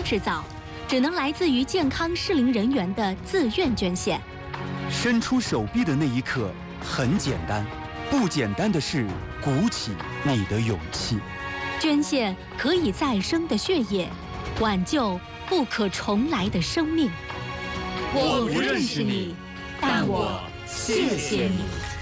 制造，只能来自于健康适龄人员的自愿捐献。 伸出手臂的那一刻很简单，不简单的是鼓起你的勇气。 捐献可以再生的血液，挽救不可重来的生命。 我不认识你，但我谢谢你。